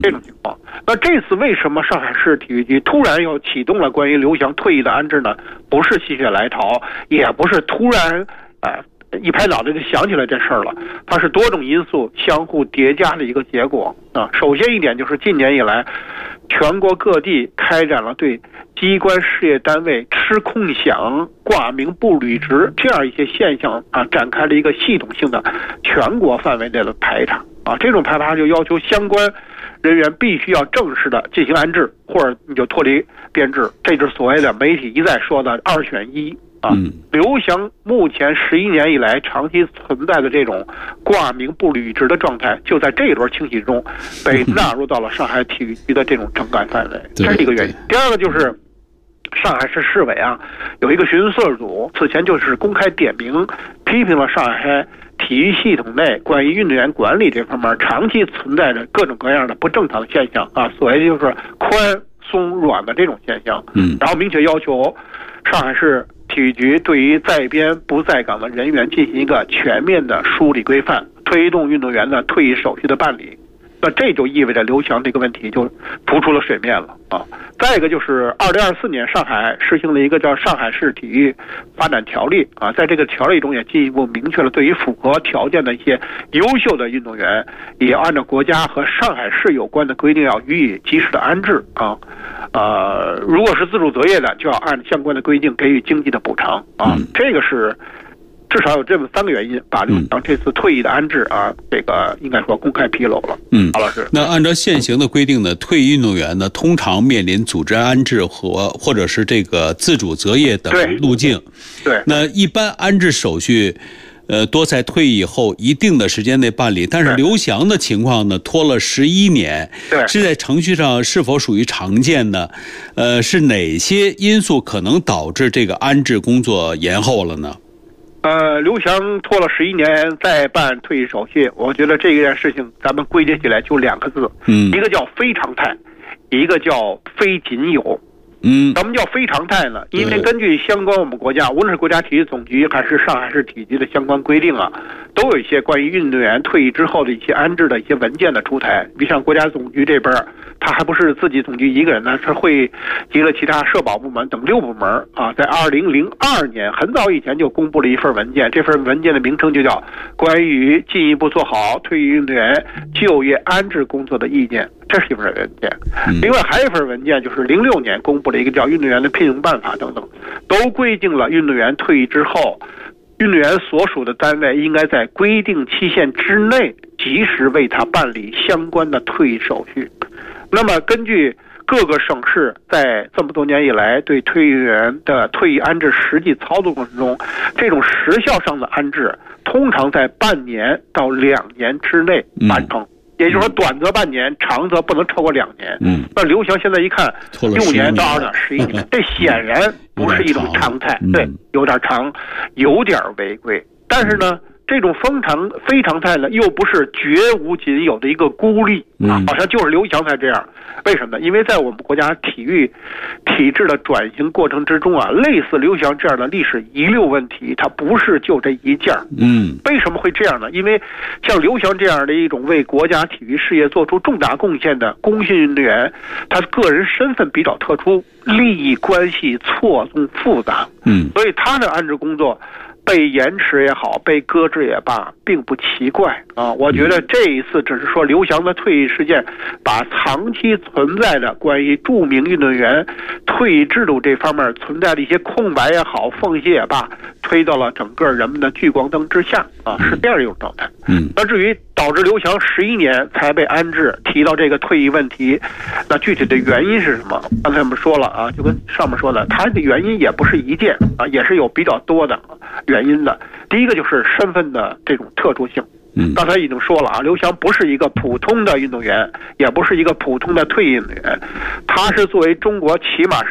这种情况。那这次为什么上海市体育局突然又启动了关于刘翔退役的安置呢？不是心血来潮，也不是突然一拍脑袋就想起来这事儿了，它是多种因素相互叠加的一个结果啊。首先一点就是近年以来，全国各地开展了对机关事业单位吃空饷、挂名不履职这样一些现象啊，展开了一个系统性的全国范围内的排查啊。这种排查就要求相关人员必须要正式的进行安置，或者你就脱离编制，这就是所谓的媒体一再说的2选1。刘翔目前11年以来长期存在的这种挂名不履职的状态，就在这一轮清洗中被纳入到了上海体育局的这种整改范围，这是一个原因。第二个就是上海市市委啊有一个巡视组，此前就是公开点名批评了上海体育系统内关于运动员管理这方面长期存在着各种各样的不正常的现象啊，所谓就是宽松软的这种现象。然后明确要求上海市体育局对于在编不在岗的人员进行一个全面的梳理规范，推动运动员的退役手续的办理。那这就意味着刘翔这个问题就浮出了水面了啊。再一个就是2024年上海实行了一个叫《上海市体育发展条例》啊，在这个条例中也进一步明确了对于符合条件的一些优秀的运动员，也按照国家和上海市有关的规定要予以及时的安置啊。如果是自主择业的，就要按相关的规定给予经济的补偿啊。这个是至少有这么3个原因，把刘翔这次退役的安置啊，这个应该说公开披露了。郝老师， 那按照现行的规定呢，退役运动员呢，通常面临组织安置或者是这个自主择业等路径。 对， 那一般安置手续，多在退役后一定的时间内办理，但是刘翔的情况呢，拖了11年，是在程序上是否属于常见呢？是哪些因素可能导致这个安置工作延后了呢？ 刘翔拖了11年再办退役手续，我觉得这件事情咱们归结起来就2个字，一个叫非常态，一个叫非仅有。什么叫非常态呢？因为根据相关我们国家，无论是国家体育总局还是上海市体育局的相关规定啊，都有一些关于运动员退役之后的一些安置的一些文件的出台。比像国家总局这边，他还不是自己总局一个人呢，是会集了其他社保部门等6部门啊，在2002年很早以前就公布了一份文件，这份文件的名称就叫《关于进一步做好退役运动员就业安置工作的意见》。这是一份文件，另外还有一份文件，就是06年公布了一个叫《运动员的聘用办法》等等，都规定了运动员退役之后，运动员所属的单位应该在规定期限之内及时为他办理相关的退役手续。那么根据各个省市在这么多年以来对退役员的退役安置实际操作过程中，这种时效上的安置通常在半年到2年之内完成。也就是说，短则半年，长则不能超过2年。那刘翔现在一看，6年到2年11年，这显然不是一种常态，对，有点长，有点违规。但是呢，这种非常态呢，又不是绝无仅有的一个孤立啊，好像就是刘翔才这样。为什么呢？因为在我们国家体育体制的转型过程之中啊，类似刘翔这样的历史遗留问题，它不是就这一件。为什么会这样呢？因为像刘翔这样的一种为国家体育事业做出重大贡献的功勋运动员，他个人身份比较特殊，利益关系错综复杂，所以他的安置工作被延迟也好，被搁置也罢，并不奇怪啊。我觉得这一次只是说刘翔的退役事件，把长期存在的关于著名运动员退役制度这方面存在的一些空白也好，缝隙也罢，推到了整个人们的聚光灯之下啊，是这样一种状态。那至于导致刘翔11年才被安置，提到这个退役问题，那具体的原因是什么？刚才我们说了啊，就跟上面说的，它的原因也不是一件啊，也是有比较多的原因的。第一个就是身份的这种特殊性。刚才已经说了啊，刘翔不是一个普通的运动员，也不是一个普通的退役运动员，他是作为中国起码是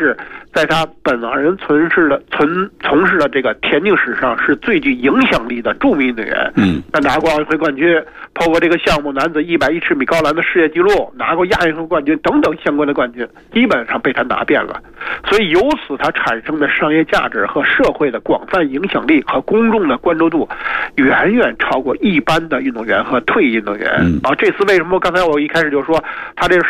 在他本人从事的这个田径史上是最具影响力的著名运动员。他拿过奥运会冠军，包括这个项目男子110米高栏的世界纪录，拿过亚运会冠军等等相关的冠军，基本上被他拿遍了。所以由此他产生的商业价值和社会的广泛影响力和公众的关注度，远远超过一般的运动员和退役运动员。这次为什么刚才我一开始就说他这